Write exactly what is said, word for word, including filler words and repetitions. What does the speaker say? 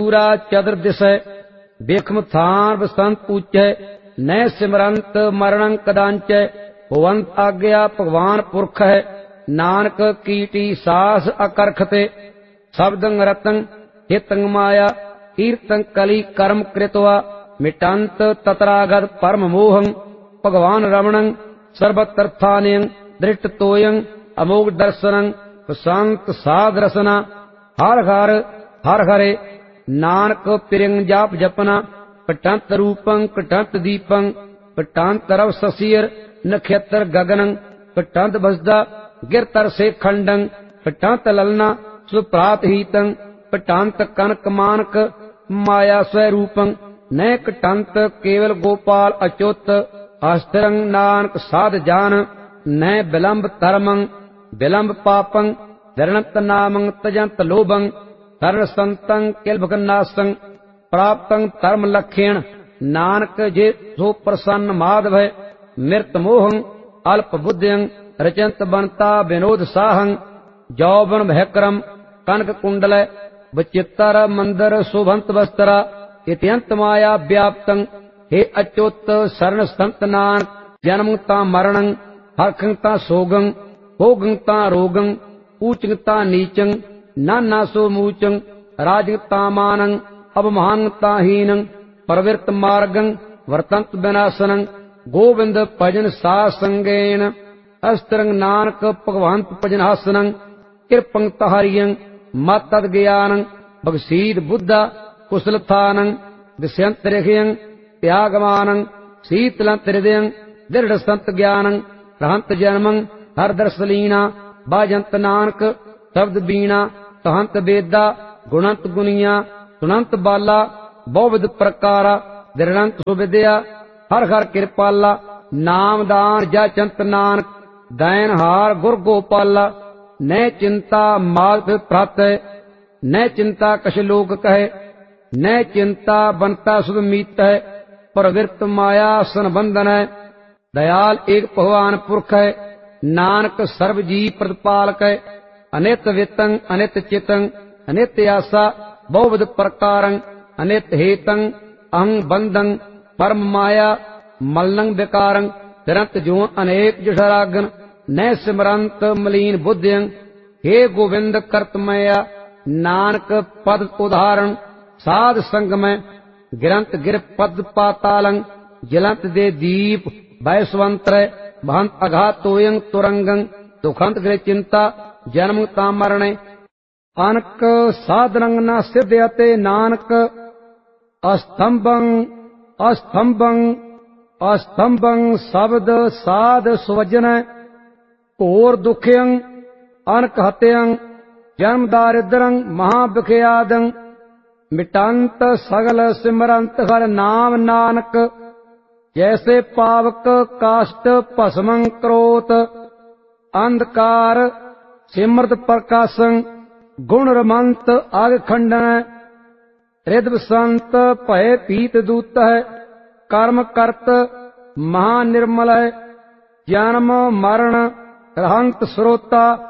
सूरा चदर दिसै, बेखम थान बसंत ऊंचै, न सिमरंत मरणं कदांचै, होवंत आज्ञा भगवान पुरख है, नानक कीटी सास अकरख ते, शब्दं रतं हितं माया, कीर्तं कली कर्म कृत्वा, मिटंत तत्रागत परम मोहं, भगवान रमणं सर्वतर्थान्यं दृष्ट तोयं अमोघ दर्शनं प्रशांत साध रसना, हर हर हर हरे नानक पिरंग जाप जपना, पटंत रूपं कटंत दीपं, पटंत रव ससीर नक्षत्र गगनं, पटंत बसदा गिरतर से खंडं, पटंत ललना सुप्रात हीतं, पटंत कनक मानक माया स्वरूपं, न कटंत केवल गोपाल अच्युत, अस्थिरं नानक साध जान, न विलंब धर्मं विलंब पापं, धरणत नामं तजंत लोभं, धरण संतं किलभगनासं, प्राप्तं धर्म लक्षण, नानक जे सो प्रसन्न माधव, मृत मोहं अल्प बुद्धिं, रचंत बनता विनोद साहं, जौवन भयक्रम कनक कुंडल, बचित्तर मंदर शोभंत वस्त्रा, इत्यंत माया व्याप्तं, हे अच्युत शरण संत नानक, जन्मता मरणं हरखंता सोगं, भोगंता रोगं, ऊचंता नीचं, नानासो मूचं, राजंता मानं, अवमानता हीनं, प्रवृत्त मार्गं वर्तंत विनाशनं, गोविंद भजन सासंगेन, अस्त्रं नानक भगवंत भजनहासनं, कृपं तहरियं मत्तद ज्ञानं, भगसीद बुद्धा कुशलथानं, दिश्यंतरिखयं त्यागमानं, शीतलंत हृदयं दृढ़ संत ज्ञानं, रहंत जन्मं हरदर्शलीना, बाजंत नानक शब्द बीणा, कहंत वेदा गुणंत गुनिया, सुनंत बाला बहुविध प्रकारा, दृढ़ंत सुविद्या हर हर कृपाला, नाम दान जाचंत नानक, दैन हार गुर गोपाला, न चिंता मार्ग प्राप्त, न चिंता कछ लोग कहे, न चिंता बनता सुध मीत है, प्रवृत्त माया संबंधन है, दयाल एक भगवान पुरख है, नानक सर्व जी प्रतिपालक है, अनित वित्तं अनित चितं, अनित आशा बहुविध प्रकारं, अनित हेतं अहं बंधं, परम माया मलनं विकारं, तिरंत जो अनेक जठरागन, न सिमरंत मलीन बुद्धियं, हे गोविंद कर्तमया, नानक पद उदाहरण, साध संग में गिरंत गिर पद पातालं, जलंत दे दीप वैश्वंत्र, भंत अघात तोयं तुरंगं, दुखंत गिर चिंता जन्म तामरणे, अनक साधनं न सिद्ध्यते नानक, अस्तंभं अस्तंभं अस्तंभं शब्द साध सुवजन, घोर दुखयं अनक हत्यं, जन्म दारिद्रं महाविख्यादं, मिटंत सगल सिमरंत हर नाम नानक, जैसे पावक काष्ट भस्मं क्रोत, अंधकार सिमृत प्रकाशं, गुण रमंत आग खंडन, हृदय संत भय पीत दूत है, कर्म करत महानिर्मल है, जन्म मरण रहंत श्रोता,